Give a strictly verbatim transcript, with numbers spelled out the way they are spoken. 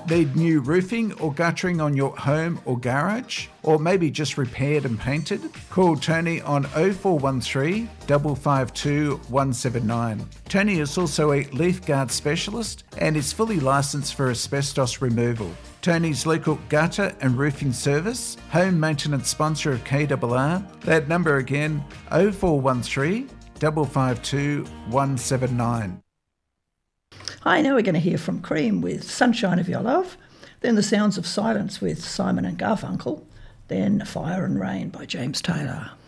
Need new roofing or guttering on your home or garage? Or maybe just repaired and painted? Call Tony on oh four one three, five five two, one seven nine. Tony is also a leaf guard specialist and is fully licensed for asbestos removal. Tony's local gutter and roofing service, home maintenance sponsor of K R R. That number again, oh four one three, five five two, one seven nine. Hi, now we're going to hear from Cream with Sunshine of Your Love, then The Sounds of Silence with Simon and Garfunkel, then Fire and Rain by James Taylor.